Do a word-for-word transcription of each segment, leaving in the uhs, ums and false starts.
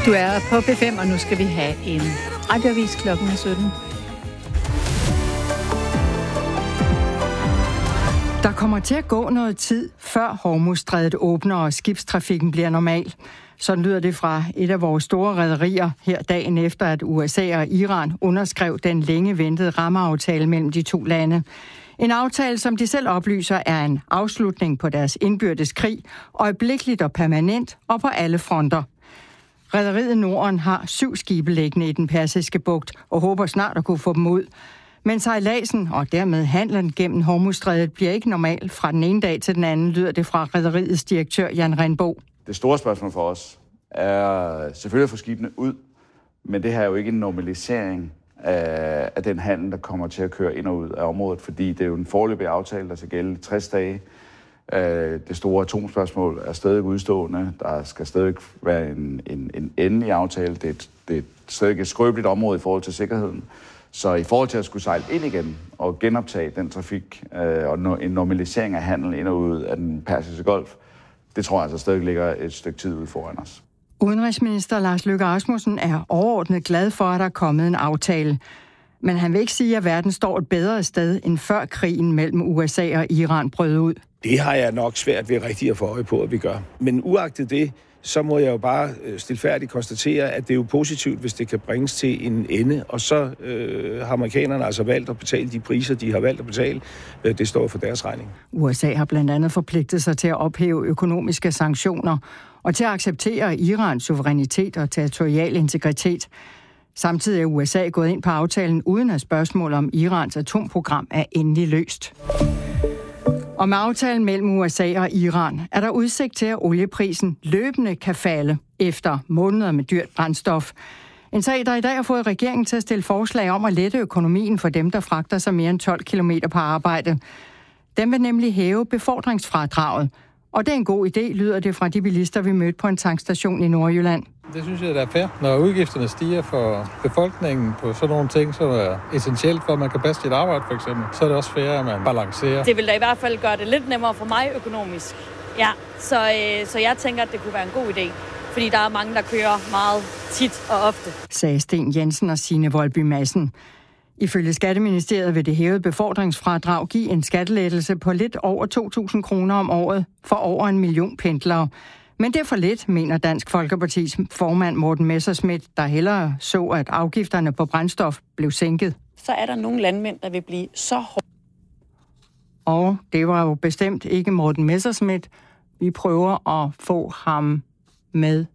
Du er på P fem, og nu skal vi have en radioavis klokken sytten. Der kommer til at gå noget tid, før Hormuzstrædet åbner og skibstrafikken bliver normal. Sådan lyder det fra et af vores store rederier her dagen efter, at U S A og Iran underskrev den længe ventede rammeaftale mellem de to lande. En aftale, som de selv oplyser, er en afslutning på deres indbyrdes krig, øjeblikkeligt og permanent og på alle fronter. Rederiet Norden har syv skibe liggende i den Persiske Bugt og håber snart at kunne få dem ud. Men sejladsen og dermed handlen gennem Hormuzstrædet bliver ikke normal fra den ene dag til den anden, lyder det fra rederiets direktør Jan Rindbo. Det store spørgsmål for os er selvfølgelig at få skibene ud, men det her er jo ikke en normalisering af, af den handel, der kommer til at køre ind og ud af området, fordi det er jo en foreløbig aftale, der skal gælde i tres dage. Det store atomspørgsmål er stadig udstående. Der skal stadig være en, en, en ende i aftale. Det er, det er stadig et skrøbeligt område i forhold til sikkerheden. Så i forhold til at skulle sejle ind igen og genoptage den trafik øh, og en normalisering af handel ind og ud af den Persiske Golf, det tror jeg altså stadig ligger et stykke tid ude foran os. Udenrigsminister Lars Løkke Rasmussen er overordnet glad for, at der er kommet en aftale. Men han vil ikke sige, at verden står et bedre sted end før krigen mellem U S A og Iran brød ud. Det har jeg nok svært ved rigtig at få øje på, at vi gør. Men uagtet det, så må jeg jo bare stilfærdigt konstatere, at det er jo positivt, hvis det kan bringes til en ende. Og så øh, har amerikanerne altså valgt at betale de priser, de har valgt at betale. Det står for deres regning. U S A har blandt andet forpligtet sig til at ophæve økonomiske sanktioner og til at acceptere Irans suverænitet og territorial integritet. Samtidig er U S A gået ind på aftalen uden at spørgsmål om Irans atomprogram er endelig løst. Og med aftalen mellem U S A og Iran er der udsigt til, at olieprisen løbende kan falde efter måneder med dyrt brændstof. En sag, der i dag har fået regeringen til at stille forslag om at lette økonomien for dem, der fragter sig mere end tolv kilometer på arbejde. Den vil nemlig hæve befordringsfradraget. Og det er en god idé, lyder det fra de bilister, vi mødte på en tankstation i Nordjylland. Det synes jeg, der er fair. Når udgifterne stiger for befolkningen på sådan nogle ting, så er det essentielt for, at man kan passe sit arbejde, for eksempel. Så er det også fair, at man balancerer. Det vil da i hvert fald gøre det lidt nemmere for mig økonomisk. Ja, så, øh, så jeg tænker, at det kunne være en god idé. Fordi der er mange, der kører meget tit og ofte. Sagde Sten Jensen og Signe Voldby Madsen. Ifølge Skatteministeriet vil det hævede befordringsfradrag give en skattelettelse på lidt over to tusind kroner om året for over en million pendlere. Men det er for lidt, mener Dansk Folkepartis formand Morten Messerschmidt, der hellere så, at afgifterne på brændstof blev sænket. Så er der nogle landmænd, der vil blive så hårde. Og det var jo bestemt ikke Morten Messerschmidt. Vi prøver at få ham med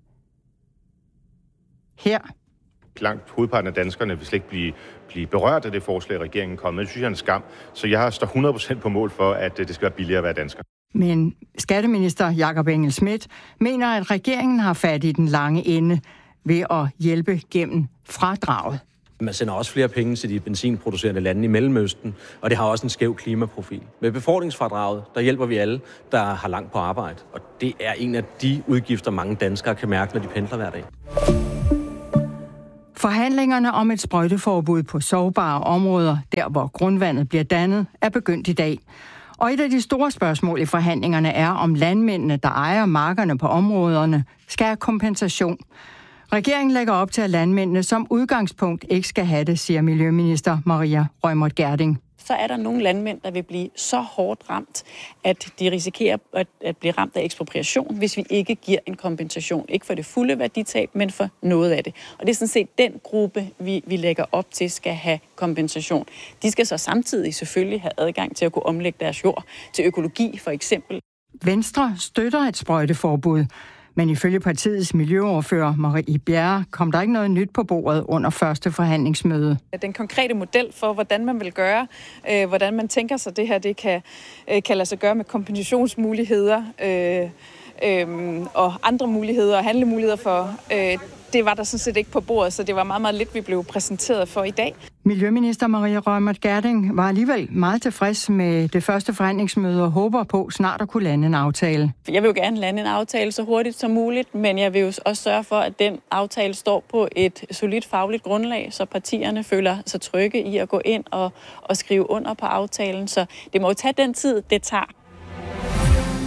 her. Langt hovedparten af danskerne vil slet ikke blive, blive berørt af det forslag, regeringen kom med. Det synes jeg er en skam. Så jeg står hundrede procent på mål for, at det skal være billigere at være dansker. Men skatteminister Jakob Engel-Schmidt mener, at regeringen har fat i den lange ende ved at hjælpe gennem fradraget. Man sender også flere penge til de benzinproducerende lande i Mellemøsten, og det har også en skæv klimaprofil. Med befordringsfradraget, der hjælper vi alle, der har langt på arbejde. Og det er en af de udgifter, mange danskere kan mærke, når de pendler hver dag. Forhandlingerne om et sprøjteforbud på sårbare områder, der hvor grundvandet bliver dannet, er begyndt i dag. Og et af de store spørgsmål i forhandlingerne er, om landmændene, der ejer markerne på områderne, skal have kompensation. Regeringen lægger op til, at landmændene som udgangspunkt ikke skal have det, siger Miljøminister Maria Reumert Gjerding. Så er der nogle landmænd, der vil blive så hårdt ramt, at de risikerer at, at blive ramt af ekspropriation, hvis vi ikke giver en kompensation. Ikke for det fulde værditab, men for noget af det. Og det er sådan set den gruppe, vi, vi lægger op til, skal have kompensation. De skal så samtidig selvfølgelig have adgang til at kunne omlægge deres jord til økologi, for eksempel. Venstre støtter et sprøjteforbud. Men ifølge partiets miljøordfører Marie Bjerre kom der ikke noget nyt på bordet under første forhandlingsmøde. Den konkrete model for, hvordan man vil gøre, øh, hvordan man tænker sig, det her det kan, øh, kan lade sig gøre med kompensationsmuligheder øh, øh, og andre muligheder og handlemuligheder for, øh, det var der sådan set ikke på bordet, så det var meget, meget lidt, vi blev præsenteret for i dag. Miljøminister Maria Reumert Gjerding var alligevel meget tilfreds med det første forhandlingsmøde og håber på snart at kunne lande en aftale. Jeg vil jo gerne lande en aftale så hurtigt som muligt, men jeg vil jo også sørge for, at den aftale står på et solidt fagligt grundlag, så partierne føler sig trygge i at gå ind og, og skrive under på aftalen. Så det må jo tage den tid, det tager.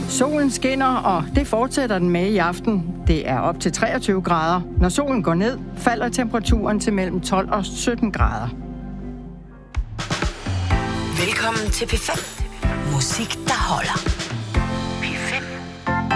Solen skinner, og det fortsætter den med i aften. Det er op til treogtyve grader. Når solen går ned, falder temperaturen til mellem tolv og sytten grader. Velkommen til P fem. Musik, der holder.